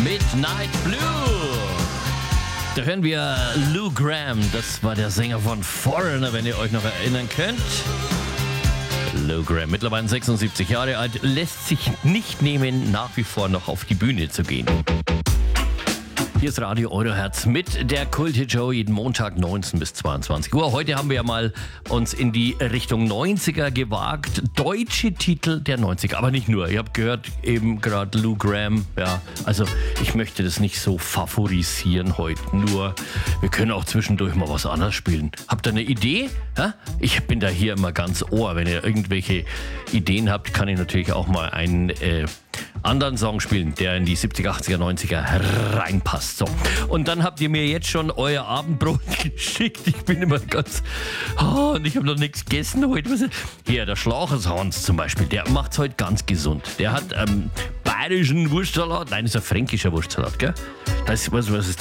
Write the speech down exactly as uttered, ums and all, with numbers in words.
Midnight Blue. Da hören wir Lou Gramm, das war der Sänger von Foreigner, wenn ihr euch noch erinnern könnt. Lou Gramm, mittlerweile sechsundsiebzig Jahre alt, lässt sich nicht nehmen, nach wie vor noch auf die Bühne zu gehen. Hier ist Radio Euroherz mit der Kult-Hit-Show jeden Montag neunzehn bis zweiundzwanzig Uhr. Heute haben wir ja mal uns in die Richtung neunziger gewagt. Deutsche Titel der neunziger, aber nicht nur. Ihr habt gehört, eben gerade Lou Gramm. Ja, also ich möchte das nicht so favorisieren heute. Nur, wir können auch zwischendurch mal was anderes spielen. Habt ihr eine Idee? Ja? Ich bin da hier immer ganz ohr. Wenn ihr irgendwelche Ideen habt, kann ich natürlich auch mal einen äh, anderen Song spielen, der in die siebziger, achtziger, neunziger reinpasst. So. Und dann habt ihr mir jetzt schon euer Abendbrot geschickt. Ich bin immer ganz... Oh, und ich habe noch nichts gegessen heute. Was ist? Hier, der Schlauchers Hans zum Beispiel, der macht es heute ganz gesund. Der hat ähm, bayerischen Wurstsalat. Nein, das ist ein fränkischer Wurstsalat, gell? Das ist, was, was ist